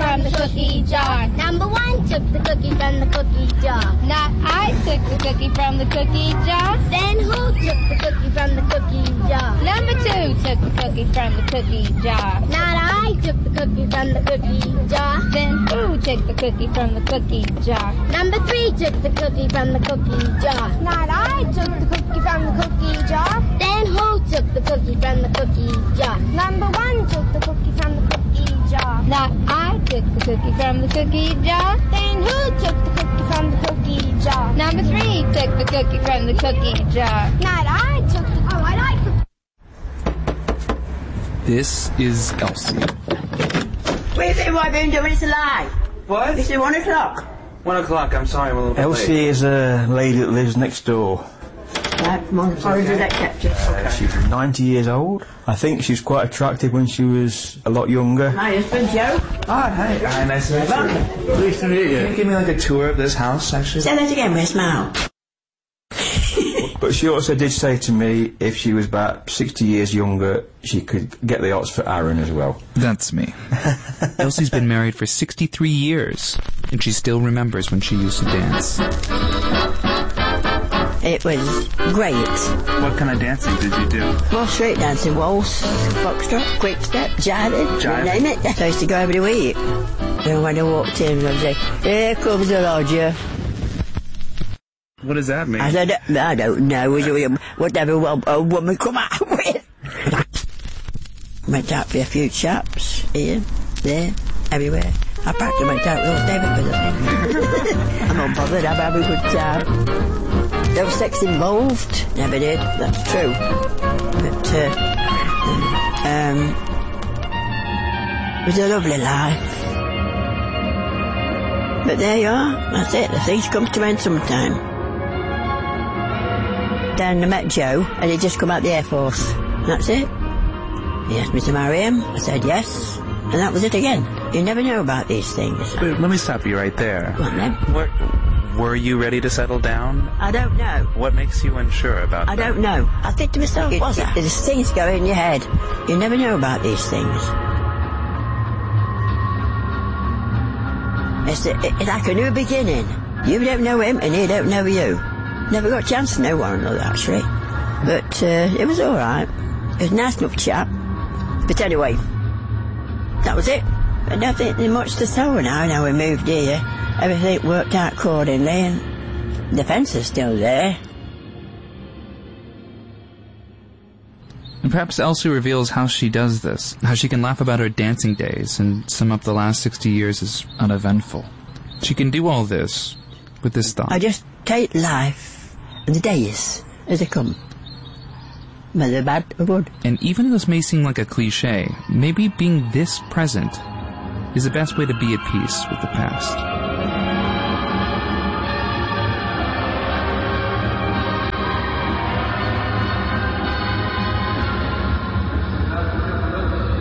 from the cookie jar. Number 1 took the cookie from the cookie jar. Not I took the cookie from the cookie jar. Then who took the cookie from the cookie jar? Number 2 took the cookie from the cookie jar. Not I took the cookie from the cookie jar. Then who took the cookie from the cookie jar? Number 3 took the cookie from the cookie jar. Not I took the cookie from the cookie jar. Then who took the cookie from the cookie jar? Number 1 took the cookie from the cookie jar. Not I took the cookie from the cookie jar. Then who took the cookie from the cookie jar? Number 3 took the cookie from the cookie jar. Not I took the... Oh, I like the... This is Elsie. What do you think I've been doing? It's a lie. What? It's 1 o'clock. 1 o'clock, I'm sorry, I'm a little bit late. Elsie is a lady that lives next door. Right, come on, sorry to that capture. She's 90 years old. I think she was quite attractive when she was a lot younger. My husband, Joe. Oh, hi. Hi, nice to meet you. Pleased to meet Can you give me like a tour of this house, actually? Say that again with a smile. But she also did say to me if she was about 60 years younger, she could get the odds for Aaron as well. That's me. Elsie's been married for 63 years, and she still remembers when she used to dance. It was great. What kind of dancing did you do? Well, street dancing, waltz, foxtrot, quick step, jiving, Jiving? name it. I used to go every week. And when I walked in, I'd say, here comes the lodger. What does that mean? I said, I don't know, whatever a woman come out with. Went out for a few chops, here, there, everywhere. I practically went out with all David with them. I'm not bothered, I'm having a good time. No sex involved, never did, that's true. But, it was a lovely life. But there you are, that's it, the things come to an end sometime. Then I met Joe, and he'd just come out the Air Force. That's it. He asked me to marry him. I said yes, and that was it again. You never know about these things. Wait, let me stop you right there. Go on, then. Were you ready to settle down? I don't know. What makes you unsure about that? I don't know. I think to myself, there's things go in your head. You never know about these things. It's like a new beginning. You don't know him, and he don't know you. Never got a chance to know one another, actually. But it was all right. It was a nice enough chap. But anyway, that was it. I don't think there's much to tell now we moved here. Everything worked out accordingly, and the fence is still there. And perhaps Elsie reveals how she does this, how she can laugh about her dancing days and sum up the last 60 years as uneventful. She can do all this with this thought. I just take life and the days as they come. Whether bad or good. And even though this may seem like a cliche, maybe being this present is the best way to be at peace with the past.